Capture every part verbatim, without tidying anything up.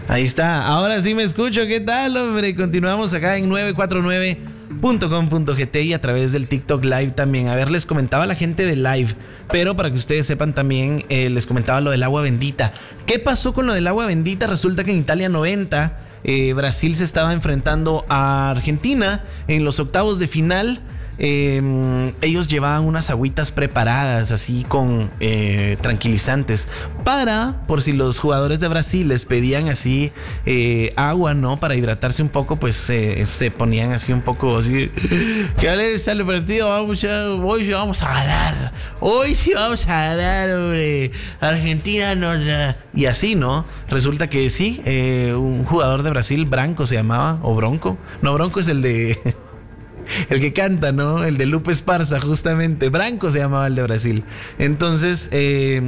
Ahí está, ahora sí me escucho. ¿Qué tal, hombre? Continuamos acá en nueve cuatro nueve punto com punto g t y a través del TikTok Live también. A ver, les comentaba la gente de Live, pero para que ustedes sepan también, eh, les comentaba lo del agua bendita. ¿Qué pasó con lo del agua bendita? Resulta que en Italia noventa, eh, Brasil se estaba enfrentando a Argentina en los octavos de final. Eh, ellos llevaban unas agüitas preparadas así con eh, tranquilizantes para, por si los jugadores de Brasil les pedían así eh, agua, ¿no? Para hidratarse un poco, pues eh, se ponían así un poco así. Que vale, está el partido, vamos a, hoy sí vamos a ganar, hoy sí vamos a ganar, hombre. Argentina nos da. Y así, ¿no? Resulta que sí, eh, un jugador de Brasil, Branco se llamaba, o Bronco. No, Bronco es el de... el que canta, ¿no? El de Lupe Esparza, justamente. Branco se llamaba el de Brasil. Entonces, eh,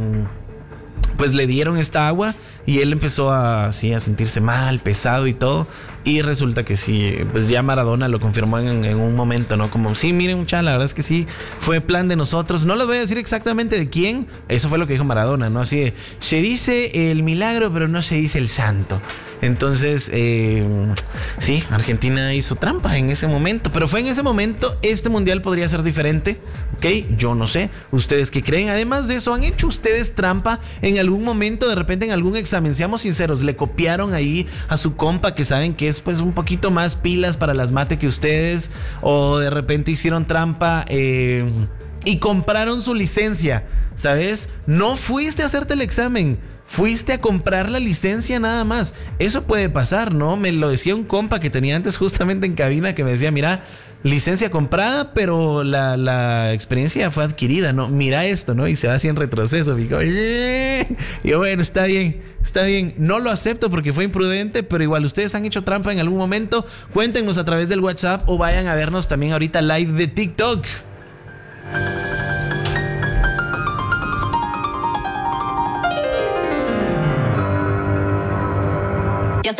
pues le dieron esta agua y él empezó a, sí, a sentirse mal, pesado y todo. Y resulta que sí, pues ya Maradona lo confirmó en, en un momento, ¿no? Como, sí, miren, muchachos, la verdad es que sí, fue plan de nosotros. No les voy a decir exactamente de quién. Eso fue lo que dijo Maradona, ¿no? Así de, se dice el milagro, pero no se dice el santo. Entonces, eh, sí, Argentina hizo trampa en ese momento, pero fue en ese momento. Este mundial podría ser diferente, ¿ok? Yo no sé. ¿Ustedes qué creen? Además de eso, ¿han hecho ustedes trampa en algún momento, de repente en algún examen? Seamos sinceros, ¿le copiaron ahí a su compa que saben que es pues un poquito más pilas para las mate que ustedes? ¿O de repente hicieron trampa eh, y compraron su licencia? ¿Sabes? No fuiste a hacerte el examen, fuiste a comprar la licencia nada más. Eso puede pasar, ¿no? Me lo decía un compa que tenía antes justamente en cabina, que me decía, mira, licencia comprada, pero la, la experiencia fue adquirida, ¿no? Mira esto, ¿no? Y se va así en retroceso. Y digo, y yo, bueno, está bien, está bien. No lo acepto porque fue imprudente, pero igual, ¿ustedes han hecho trampa en algún momento? Cuéntenos a través del WhatsApp o vayan a vernos también ahorita live de TikTok.